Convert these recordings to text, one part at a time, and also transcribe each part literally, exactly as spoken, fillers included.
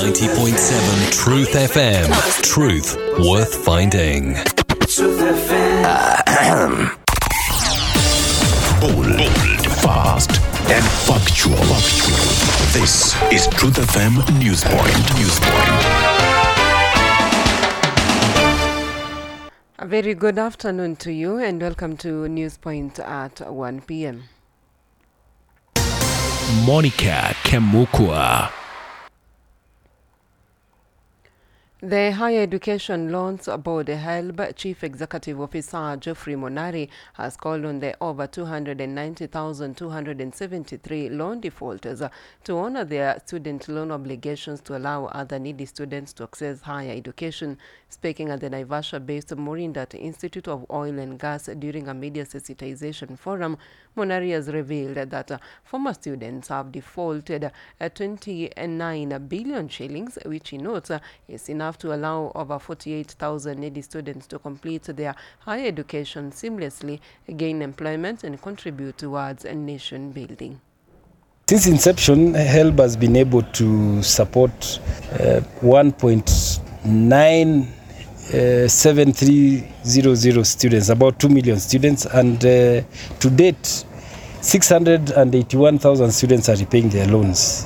ninety point seven Truth F M. Truth worth finding. Truth F M. Bold, bold, fast, and factual. Factual. This is Truth F M Newspoint. Newspoint. A very good afternoon to you and welcome to Newspoint at one p.m. Monica Kemukua. The Higher Education Loans Board H E L B Chief Executive Officer Geoffrey Monari has called on the over two hundred ninety thousand two hundred seventy-three loan defaulters to honor their student loan obligations to allow other needy students to access higher education. Speaking at the Naivasha-based Morindat Institute of Oil and Gas during a media sensitization forum, Monari has revealed that uh, former students have defaulted uh, twenty-nine billion shillings, which he notes uh, is enough to allow over forty-eight thousand needy students to complete their higher education seamlessly, gain employment, and contribute towards a nation building. Since inception, H E L B has been able to support uh, one point nine seven three zero zero students, about two million students, and uh, to date, six hundred eighty-one thousand students are repaying their loans.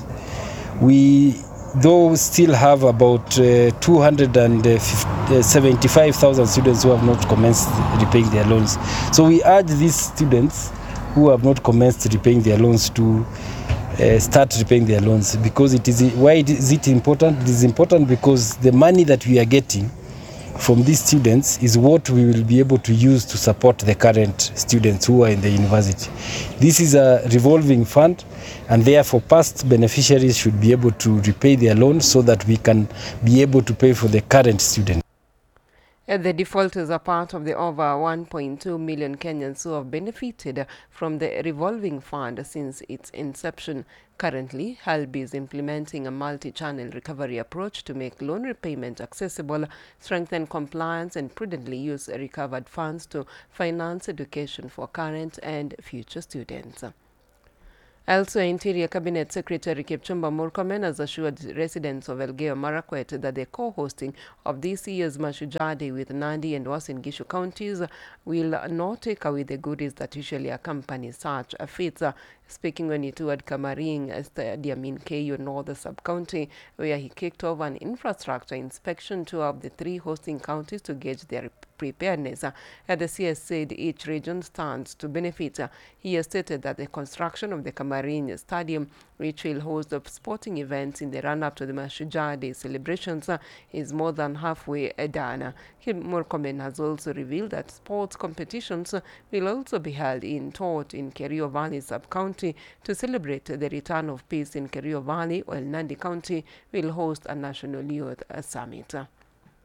We, though, still have about uh, two hundred seventy-five thousand students who have not commenced repaying their loans. So we urge these students who have not commenced repaying their loans to uh, start repaying their loans, because it is, why is it important? It is important because the money that we are getting from these students is what we will be able to use to support the current students who are in the university. This is a revolving fund, and therefore past beneficiaries should be able to repay their loans so that we can be able to pay for the current students. Uh, The defaulters are part of the over one point two million Kenyans who have benefited from the revolving fund since its inception. Currently, H E L B is implementing a multi-channel recovery approach to make loan repayment accessible, strengthen compliance, and prudently use recovered funds to finance education for current and future students. Elsewhere, Interior Cabinet Secretary Kipchumba Murkomen has assured residents of Elgeyo Marakwet that the co-hosting of this year's Mashujaa Day with Nandi and Uasin Gishu counties will not take away the goodies that usually accompany such feats. Speaking when he toured Kamaring Stadium in K U North Sub-County, where he kicked off an infrastructure inspection tour of the three hosting counties to gauge their preparedness. Uh, the C S said each region stands to benefit. Uh, he has stated that the construction of the Kamarin Stadium, which will host the sporting events in the run-up to the Mashujaa Day celebrations, uh, is more than halfway done. Uh, Murkomen has also revealed that sports competitions uh, will also be held in Tot in Kerio Valley Sub-County to celebrate the return of peace in Kerio Valley, while Nandi County will host a National Youth uh, Summit. Uh,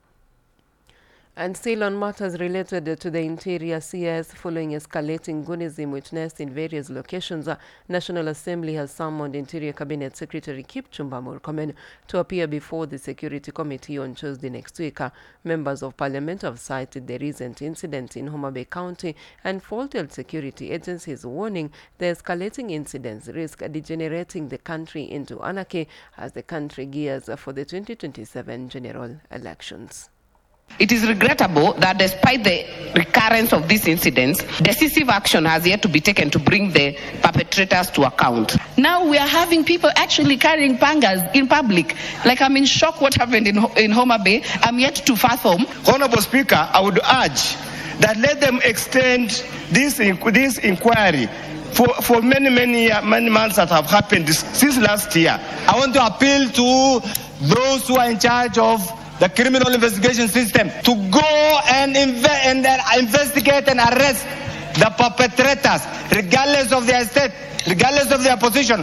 And still on matters related to the interior, C S, following escalating Gunism witnessed in various locations, uh, National Assembly has summoned Interior Cabinet Secretary Kipchumba Murkomen to appear before the Security Committee on Tuesday next week. Uh, members of Parliament have cited the recent incident in Homa Bay County and faulted security agencies, warning the escalating incidents risk degenerating the country into anarchy as the country gears for the twenty twenty-seven general elections. It is regrettable that despite the recurrence of these incidents, decisive action has yet to be taken to bring the perpetrators to account. Now we are having people actually carrying pangas in public. Like, I'm in shock what happened in, in Homa Bay. I'm yet to fathom. Honorable Speaker, I would urge that let them extend this, this inquiry for, for many, many, many months that have happened this, since last year. I want to appeal to those who are in charge of the criminal investigation system to go and, inve- and uh, investigate and arrest the perpetrators, regardless of their state, regardless of their position.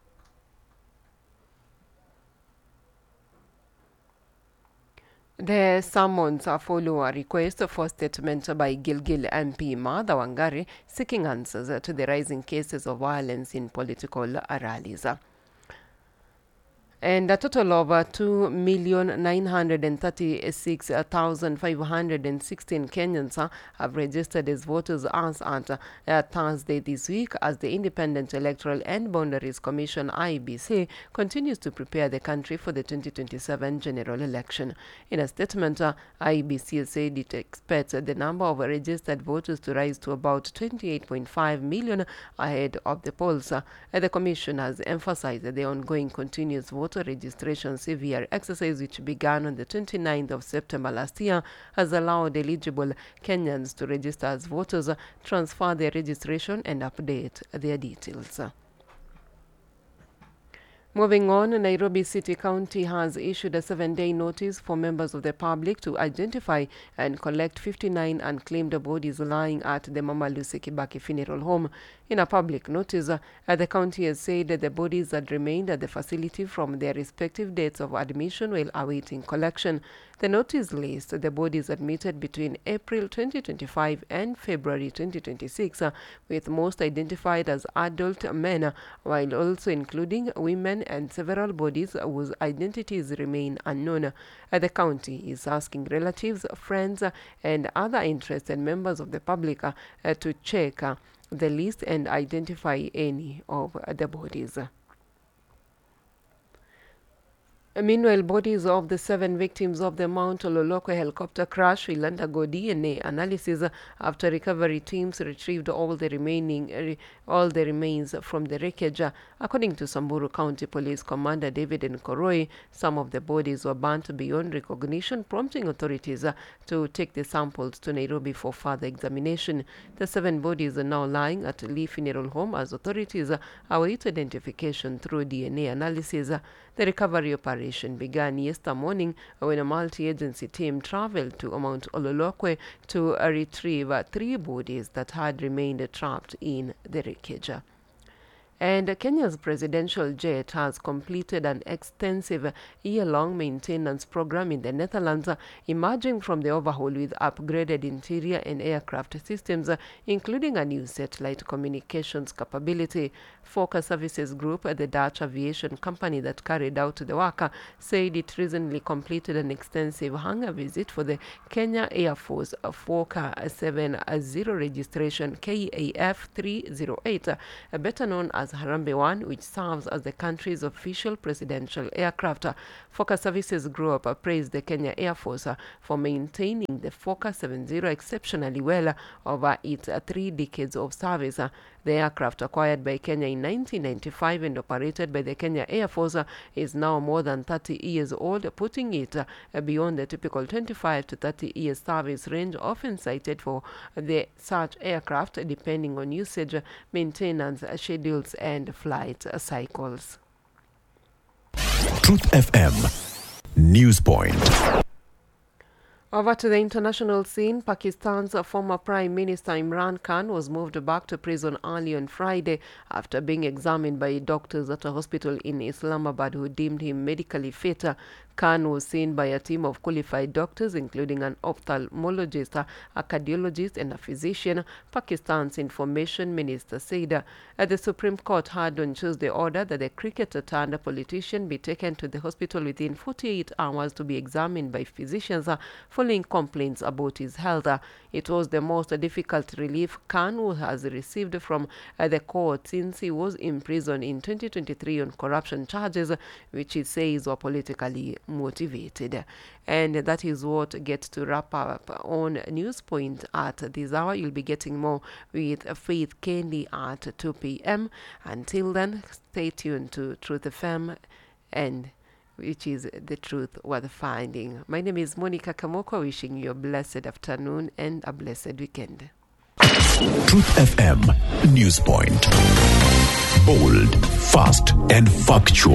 The summons follow a request for statement by Gilgil M P Martha Wangari seeking answers to the rising cases of violence in political rallies. And a total of uh, two million nine hundred thirty-six thousand five hundred sixteen Kenyans uh, have registered as voters as at uh, Thursday this week, as the Independent Electoral and Boundaries Commission I E B C continues to prepare the country for the twenty twenty-seven general election. In a statement, uh, I E B C said it expects the number of registered voters to rise to about twenty-eight point five million ahead of the polls. Uh, the Commission has emphasized that the ongoing continuous voter registration C V R exercise, which began on the twenty-ninth of September last year, has allowed eligible Kenyans to register as voters, transfer their registration and update their details. Moving on, Nairobi City County has issued a seven-day notice for members of the public to identify and collect fifty-nine unclaimed bodies lying at the Mama Lucy Kibaki Funeral Home. In a public notice, uh, the county has said that the bodies had remained at the facility from their respective dates of admission while awaiting collection. The notice lists the bodies admitted between April twenty twenty-five and February twenty twenty-six, uh, with most identified as adult men, uh, while also including women and several bodies whose identities remain unknown. Uh, the county is asking relatives, friends, uh, and other interested members of the public uh, uh, to check uh, the list and identify any of uh, the bodies. Meanwhile, bodies of the seven victims of the Mount Ololokwe helicopter crash will undergo D N A analysis after recovery teams retrieved all the remaining re, all the remains from the wreckage. According to Samburu County Police Commander David Nkoroi, some of the bodies were burnt beyond recognition, prompting authorities to take the samples to Nairobi for further examination. The seven bodies are now lying at Lee Funeral Home as authorities await identification through D N A analysis. The recovery operation began yesterday morning when a multi-agency team traveled to Mount Ololokwe to uh, retrieve uh, three bodies that had remained trapped in the wreckage. And Kenya's presidential jet has completed an extensive year-long maintenance program in the Netherlands, emerging from the overhaul with upgraded interior and aircraft systems, including a new satellite communications capability. Fokker Services Group, the Dutch aviation company that carried out the work, said it recently completed an extensive hangar visit for the Kenya Air Force Fokker seven zero registration K A F three oh eight, better known as Harambee One, which serves as the country's official presidential aircraft. Fokker Services Group praised the Kenya Air Force for maintaining the Fokker seven zero exceptionally well over its three decades of service. The aircraft, acquired by Kenya in nineteen ninety-five and operated by the Kenya Air Force, is now more than thirty years old, putting it beyond the typical twenty-five to thirty year service range often cited for the such aircraft, depending on usage, maintenance schedules, and flight cycles. Truth F M News Point. Over to the international scene, Pakistan's former Prime Minister Imran Khan was moved back to prison early on Friday after being examined by doctors at a hospital in Islamabad who deemed him medically fit. Khan was seen by a team of qualified doctors, including an ophthalmologist, a cardiologist, and a physician, Pakistan's information minister said. At the Supreme Court had on Tuesday ordered that the cricketer turned politician be taken to the hospital within forty-eight hours to be examined by physicians following complaints about his health. It was the most difficult relief Khan has received from the court since he was imprisoned in twenty twenty-three on corruption charges, which he says were politically motivated. And that is what gets to wrap up on Newspoint at this hour. You'll be getting more with Faith Kendi at two p.m. Until then, stay tuned to Truth F M, and which is the truth worth finding. My name is Monica Kamoko, wishing you a blessed afternoon and a blessed weekend. Truth F M News Point. Bold, fast, and factual.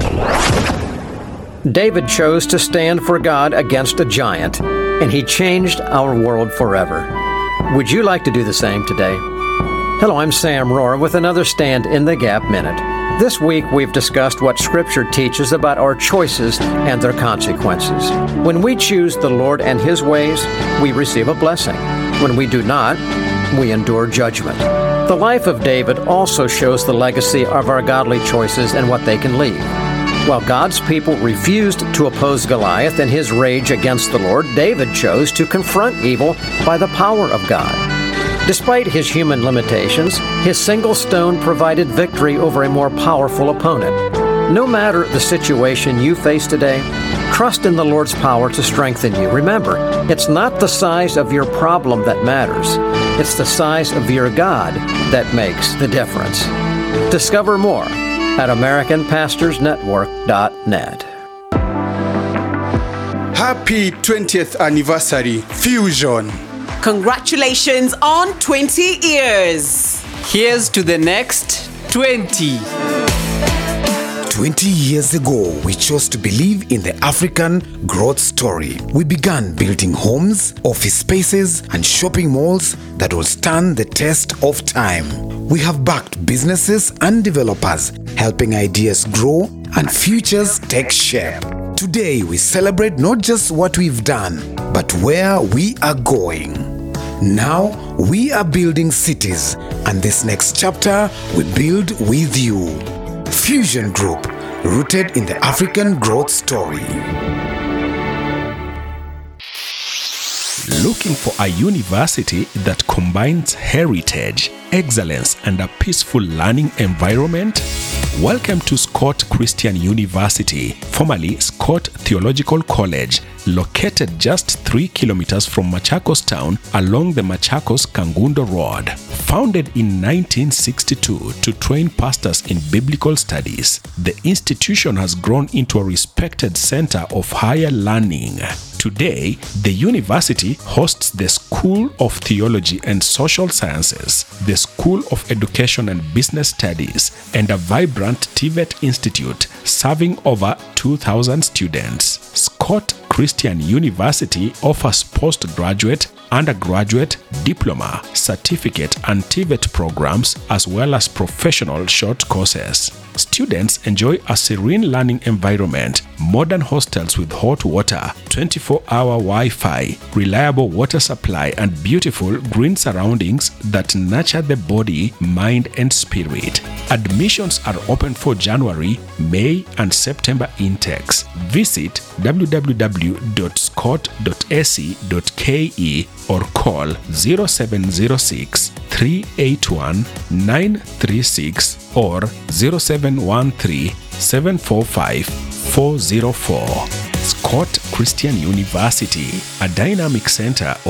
David chose to stand for God against a giant, and he changed our world forever. Would you like to do the same today? Hello, I'm Sam Rohrer with another Stand in the Gap Minute. This week, we've discussed what Scripture teaches about our choices and their consequences. When we choose the Lord and His ways, we receive a blessing. When we do not, we endure judgment. The life of David also shows the legacy of our godly choices and what they can leave. While God's people refused to oppose Goliath in his rage against the Lord, David chose to confront evil by the power of God. Despite his human limitations, his single stone provided victory over a more powerful opponent. No matter the situation you face today, trust in the Lord's power to strengthen you. Remember, it's not the size of your problem that matters. It's the size of your God that makes the difference. Discover more at American Pastors Network dot net. Happy twentieth anniversary, Fusion. Congratulations on twenty years. Here's to the next twenty. twenty years ago, we chose to believe in the African growth story. We began building homes, office spaces, and shopping malls that will stand the test of time. We have backed businesses and developers, helping ideas grow and futures take shape. Today, we celebrate not just what we've done, but where we are going. Now, we are building cities, and this next chapter we build with you. Fusion Group, rooted in the African growth story. Looking for a university that combines heritage, excellence, and a peaceful learning environment? Welcome to Scott Christian University, formerly Scott Theological College, located just three kilometers from Machakos town along the Machakos-Kangundo Road. Founded in nineteen sixty-two to train pastors in biblical studies, the institution has grown into a respected center of higher learning. Today, the university hosts the School of Theology and Social Sciences, the School of Education and Business Studies, and a vibrant T V E T Institute serving over two thousand students. Scott Christian University offers postgraduate, undergraduate, diploma, certificate, and T V E T programs as well as professional short courses. Students enjoy a serene learning environment, modern hostels with hot water, twenty-four hour Wi-Fi, reliable water supply, and beautiful green surroundings that nurture the body, mind, and spirit. Admissions are open for January, May, and September intakes. Visit w w w dot scott dot a c dot k e or call zero seven zero six, three eight one, nine three six or zero seven one three, seven four five, four zero four. Scott Christian University, a dynamic center